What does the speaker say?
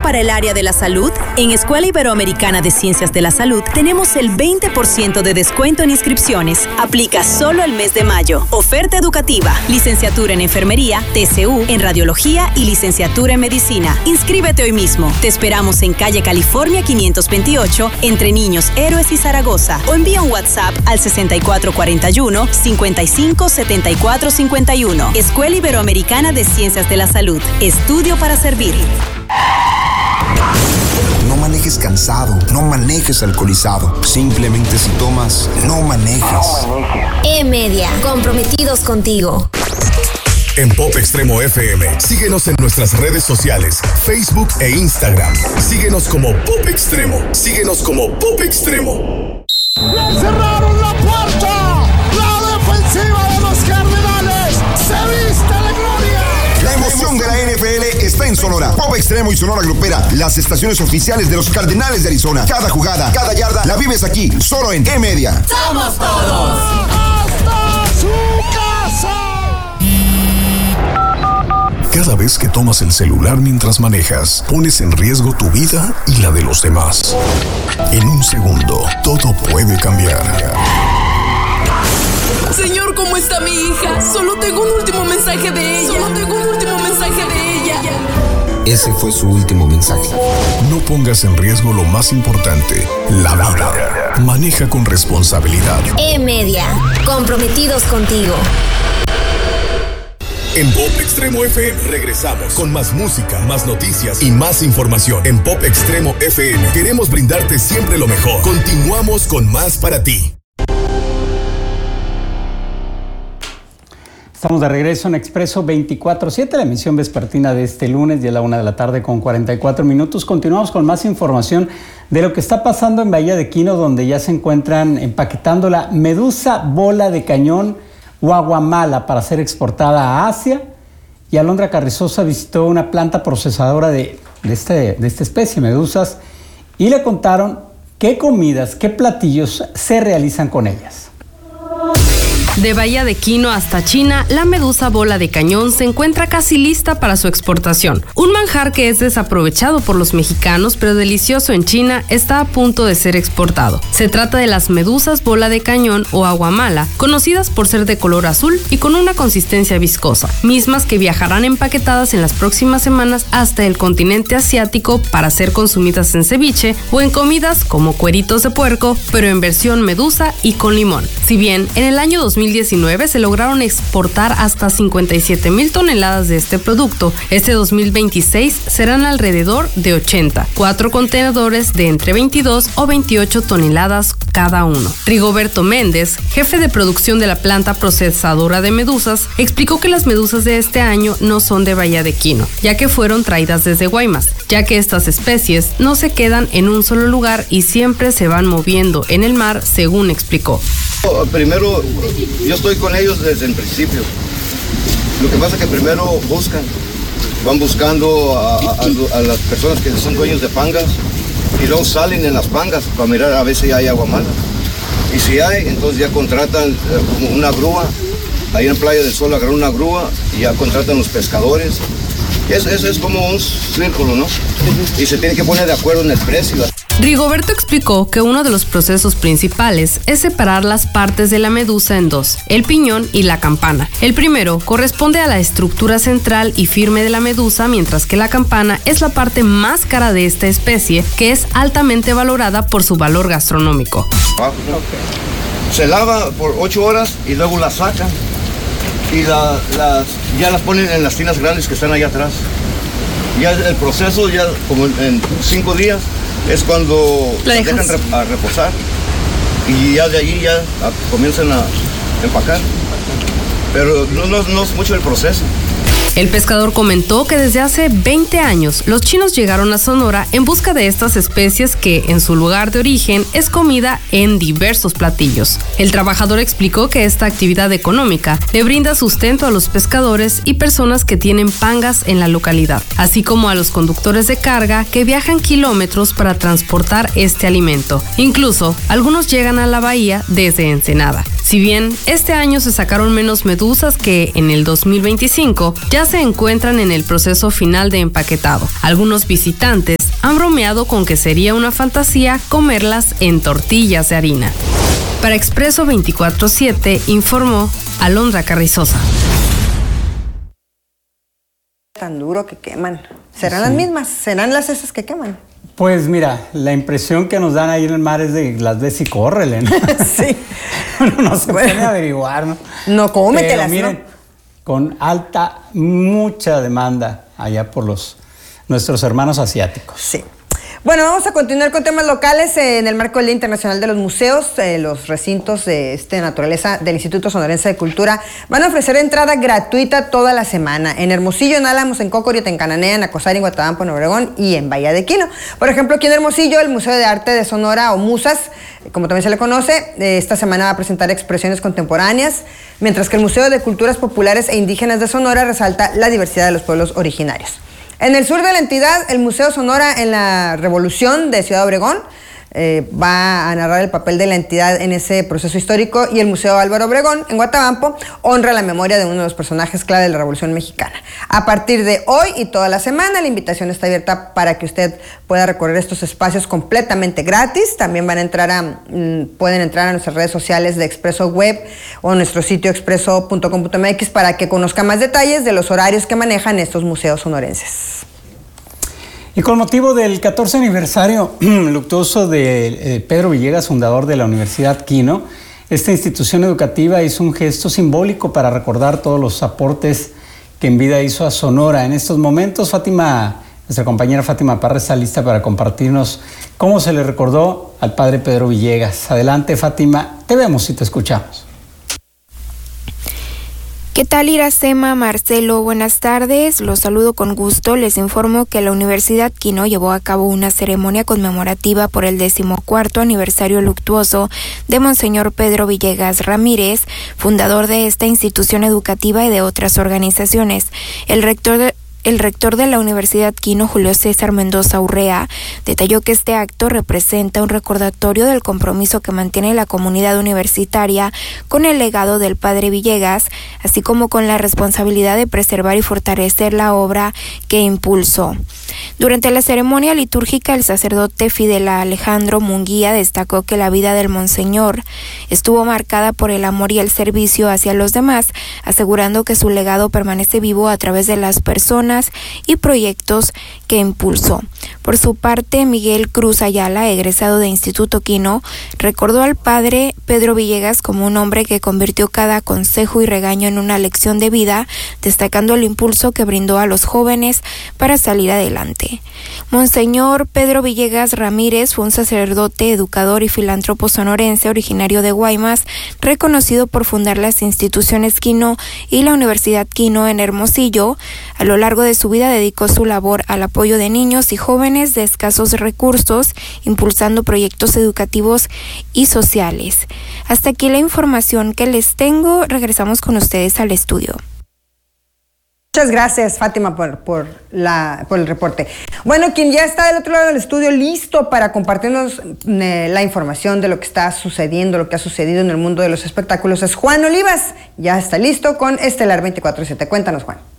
para el área de la salud? En Escuela Iberoamericana de Ciencias de la Salud tenemos el 20% de descuento en inscripciones. Aplica solo el mes de mayo. Oferta educativa, licenciatura en enfermería, TCU, en radiología y licenciatura en medicina. Inscríbete hoy mismo. Te esperamos en calle California 528, entre Niños Héroes y Zaragoza. O envía un WhatsApp al 6441-557451. Escuela Iberoamericana de Ciencias de la Salud. Estudio para servir. No manejes cansado, no manejes alcoholizado. Simplemente si tomas, no manejes. E-Media, comprometidos contigo. En Pop Extremo FM, síguenos en nuestras redes sociales, Facebook e Instagram. Síguenos como Pop Extremo. Síguenos como Pop Extremo. ¡Le cerraron la puerta! ¡La defensiva de los Cardenales se viste de gloria! La emoción de la NFL está en Sonora. Pop Extremo y Sonora Grupera, las estaciones oficiales de los Cardenales de Arizona. Cada jugada, cada yarda, la vives aquí, solo en E-Media. ¡Somos todos! ¡Hasta su casa! Cada vez que tomas el celular mientras manejas, pones en riesgo tu vida y la de los demás. En un segundo, todo puede cambiar. Señor, ¿cómo está mi hija? Solo tengo un último mensaje de ella. Ese fue su último mensaje. No pongas en riesgo lo más importante, la vida. Maneja con responsabilidad. E-Media, comprometidos contigo. En Pop Extremo FM regresamos con más música, más noticias y más información. En Pop Extremo FM queremos brindarte siempre lo mejor. Continuamos con más para ti. Estamos de regreso en Expreso 24/7, la emisión vespertina de este lunes, ya a la 1:44 p.m. Continuamos con más información de lo que está pasando en Bahía de Quino, donde ya se encuentran empaquetando la medusa bola de cañón Guaguamala para ser exportada a Asia. Y Alondra Carrizosa visitó una planta procesadora de esta especie, medusas, y le contaron qué comidas, qué platillos se realizan con ellas. De Bahía de Quino hasta China, la medusa bola de cañón se encuentra casi lista para su exportación. Un manjar que es desaprovechado por los mexicanos, pero delicioso en China, está a punto de ser exportado. Se trata de las medusas bola de cañón o aguamala, conocidas por ser de color azul y con una consistencia viscosa, mismas que viajarán empaquetadas en las próximas semanas hasta el continente asiático para ser consumidas en ceviche o en comidas como cueritos de puerco, pero en versión medusa y con limón. Si bien en el año 2019 se lograron exportar hasta 57,000 toneladas de este producto, este 2026 serán alrededor de 80, 4 contenedores de entre 22 o 28 toneladas cada uno. Rigoberto Méndez, jefe de producción de la planta procesadora de medusas, explicó que las medusas de este año no son de Bahía de Quino, ya que fueron traídas desde Guaymas, ya que estas especies no se quedan en un solo lugar y siempre se van moviendo en el mar, según explicó. Primero, yo estoy con ellos desde el principio. Lo que pasa es que primero van buscando a las personas que son dueños de pangas y luego salen en las pangas para mirar a ver si hay aguamala. Y si hay, entonces ya contratan una grúa. Ahí en Playa del Sol agarran una grúa y ya contratan los pescadores. Eso es como un círculo, ¿no? Y se tiene que poner de acuerdo en el precio. Rigoberto explicó que uno de los procesos principales es separar las partes de la medusa en dos, el piñón y la campana. El primero corresponde a la estructura central y firme de la medusa, mientras que la campana es la parte más cara de esta especie, que es altamente valorada por su valor gastronómico. Se lava por 8 horas y luego la sacan y ya las ponen en las tinas grandes que están allá atrás. Ya el proceso, ya como en 5 días, es cuando la dejan a reposar y ya de ahí ya comienzan a empacar. Pero no es mucho el proceso. El pescador comentó que desde hace 20 años los chinos llegaron a Sonora en busca de estas especies que en su lugar de origen es comida en diversos platillos. El trabajador explicó que esta actividad económica le brinda sustento a los pescadores y personas que tienen pangas en la localidad, así como a los conductores de carga que viajan kilómetros para transportar este alimento. Incluso algunos llegan a la bahía desde Ensenada. Si bien este año se sacaron menos medusas que en el 2025, ya se encuentran en el proceso final de empaquetado. Algunos visitantes han bromeado con que sería una fantasía comerlas en tortillas de harina. Para Expreso 24/7 informó Alondra Carrizosa. Tan duro que queman. ¿Serán las mismas? ¿Serán las esas que queman? Pues mira, la impresión que nos dan ahí en el mar es de las ves y córrele, ¿no? Sí. No se puede averiguar, ¿no? No, cómetelas, pero miren, ¿no? Con mucha demanda allá por nuestros hermanos asiáticos. Sí. Bueno, vamos a continuar con temas locales en el marco del Día Internacional de los Museos. Los recintos de naturaleza del Instituto Sonorense de Cultura van a ofrecer entrada gratuita toda la semana. En Hermosillo, en Álamos, en Cocoriot, en Cananea, en Acosari, en Guatabampo, en Obregón y en Bahía de Quino. Por ejemplo, aquí en Hermosillo, el Museo de Arte de Sonora, o Musas, como también se le conoce, esta semana va a presentar expresiones contemporáneas, mientras que el Museo de Culturas Populares e Indígenas de Sonora resalta la diversidad de los pueblos originarios. En el sur de la entidad, el Museo Sonora en la Revolución de Ciudad Obregón va a narrar el papel de la entidad en ese proceso histórico, y el Museo Álvaro Obregón en Guatabampo honra la memoria de uno de los personajes clave de la Revolución Mexicana. A partir de hoy y toda la semana, la invitación está abierta para que usted pueda recorrer estos espacios completamente gratis. También pueden entrar a nuestras redes sociales de Expreso Web o nuestro sitio expreso.com.mx para que conozca más detalles de los horarios que manejan estos museos sonorenses. Y con motivo del 14 aniversario luctuoso de Pedro Villegas, fundador de la Universidad Quino, esta institución educativa hizo un gesto simbólico para recordar todos los aportes que en vida hizo a Sonora. En estos momentos, nuestra compañera Fátima Parra está lista para compartirnos cómo se le recordó al padre Pedro Villegas. Adelante, Fátima, te vemos y te escuchamos. ¿Qué tal, Iracema, Marcelo? Buenas tardes, los saludo con gusto. Les informo que la Universidad Quino llevó a cabo una ceremonia conmemorativa por el 14º aniversario luctuoso de Monseñor Pedro Villegas Ramírez, fundador de esta institución educativa y de otras organizaciones. El rector de la Universidad Quino, Julio César Mendoza Urrea, detalló que este acto representa un recordatorio del compromiso que mantiene la comunidad universitaria con el legado del padre Villegas, así como con la responsabilidad de preservar y fortalecer la obra que impulsó. Durante la ceremonia litúrgica, el sacerdote Fidel Alejandro Munguía destacó que la vida del monseñor estuvo marcada por el amor y el servicio hacia los demás, asegurando que su legado permanece vivo a través de las personas y proyectos que impulsó. Por su parte, Miguel Cruz Ayala, egresado de Instituto Quino, recordó al padre Pedro Villegas como un hombre que convirtió cada consejo y regaño en una lección de vida, destacando el impulso que brindó a los jóvenes para salir adelante. Monseñor Pedro Villegas Ramírez fue un sacerdote, educador y filántropo sonorense originario de Guaymas, reconocido por fundar las instituciones Quino y la Universidad Quino en Hermosillo. A lo largo de su vida dedicó su labor al apoyo de niños y jóvenes de escasos recursos, impulsando proyectos educativos y sociales. Hasta aquí la información que les tengo. Regresamos con ustedes al estudio. Muchas gracias, Fátima, por el reporte. Bueno, quien ya está del otro lado del estudio listo para compartirnos la información de lo que está sucediendo, lo que ha sucedido en el mundo de los espectáculos, es Juan Olivas. Ya está listo con Estelar 24/7. Cuéntanos, Juan.